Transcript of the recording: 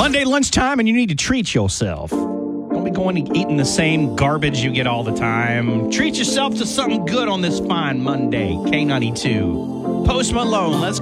Monday lunchtime, and you need to treat yourself. Don't be going and eating the same garbage you get all the time. Treat yourself to something good on this fine Monday. K92. Post Malone, let's